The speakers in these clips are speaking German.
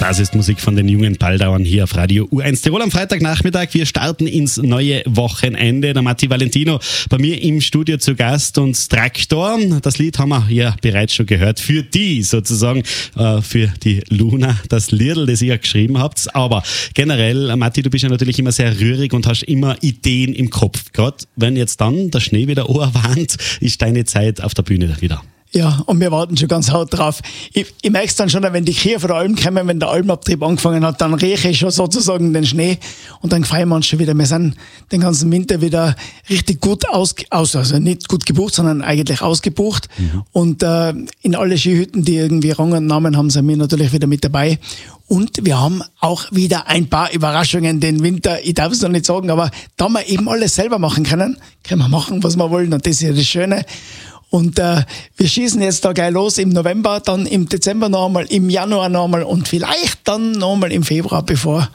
Das ist Musik von den jungen Paldauern hier auf Radio U1 Tirol am Freitagnachmittag. Wir starten ins neue Wochenende. Der Matti Valentino bei mir im Studio zu Gast und Traktor. Das Lied haben wir ja bereits schon gehört. Für die sozusagen, für die Luna, das Liedl, das ihr geschrieben habt. Aber generell, Matti, du bist ja natürlich immer sehr rührig und hast immer Ideen im Kopf. Gerade wenn jetzt dann der Schnee wieder warnt, ist deine Zeit auf der Bühne wieder. Ja, und wir warten schon ganz hart drauf. Ich merke es dann schon, wenn die Kühe von der Alm kommen, wenn der Almabtrieb angefangen hat, dann rieche ich schon sozusagen den Schnee und dann freuen wir uns schon wieder. Wir sind den ganzen Winter wieder richtig gut also nicht gut gebucht, sondern eigentlich ausgebucht. Und in alle Skihütten, die irgendwie Rang und Namen haben, sind wir natürlich wieder mit dabei. Und wir haben auch wieder ein paar Überraschungen den Winter. Ich darf es noch nicht sagen, aber da wir eben alles selber machen können wir machen, was wir wollen. Und das ist ja das Schöne. Und wir schießen jetzt da gleich los im November, dann im Dezember noch einmal, im Januar noch einmal und vielleicht dann noch einmal im Februar, bevor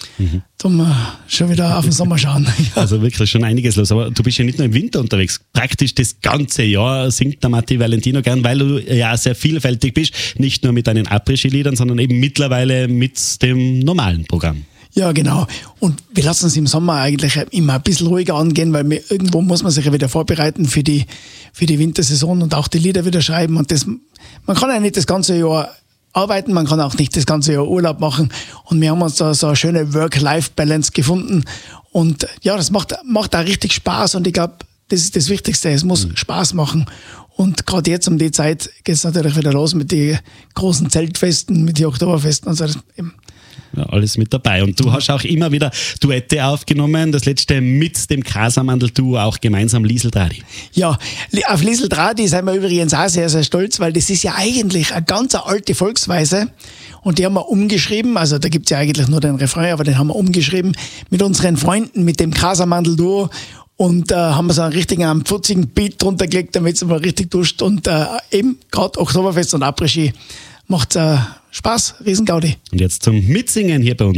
wir schon wieder auf den Sommer schauen. Ja. Also wirklich schon einiges los. Aber du bist ja nicht nur im Winter unterwegs. Praktisch das ganze Jahr singt der Matti Valentino gern, weil du ja sehr vielfältig bist. Nicht nur mit deinen Après-Ski-Liedern, sondern eben mittlerweile mit dem normalen Programm. Ja, genau. Und wir lassen es im Sommer eigentlich immer ein bisschen ruhiger angehen, weil irgendwo muss man sich ja wieder vorbereiten für die Wintersaison und auch die Lieder wieder schreiben. Und man kann ja nicht das ganze Jahr arbeiten, man kann auch nicht das ganze Jahr Urlaub machen. Und wir haben uns da so eine schöne Work-Life-Balance gefunden. Und ja, das macht auch richtig Spaß. Und ich glaube, das ist das Wichtigste. Es muss Spaß machen. Und gerade jetzt um die Zeit geht es natürlich wieder los mit den großen Zeltfesten, mit den Oktoberfesten und so. Ja, alles mit dabei. Und du hast auch immer wieder Duette aufgenommen. Das letzte mit dem Casamandel-Duo auch gemeinsam Liesl Tradi. Ja, auf Liesl Tradi sind wir übrigens auch sehr, sehr stolz, weil das ist ja eigentlich eine ganz alte Volksweise. Und die haben wir umgeschrieben. Also da gibt es ja eigentlich nur den Refrain, aber den haben wir umgeschrieben mit unseren Freunden, mit dem Casamandel-Duo. Und haben wir so einen richtigen pfutzigen Beat drunter gelegt, damit es mal richtig duscht. Und eben gerade Oktoberfest und Après-Ski macht Spaß, Riesengaudi. Und jetzt zum Mitsingen hier bei uns.